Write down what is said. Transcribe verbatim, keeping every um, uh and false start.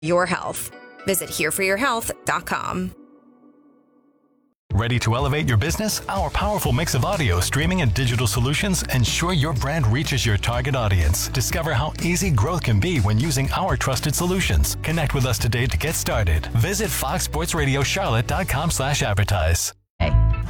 your health. Visit here for your health dot com. Ready to elevate your business? Our powerful mix of audio, streaming, and digital solutions ensure your brand reaches your target audience. Discover how easy growth can be when using our trusted solutions. Connect with us today to get started. Visit fox sports radio charlotte dot com slash advertise.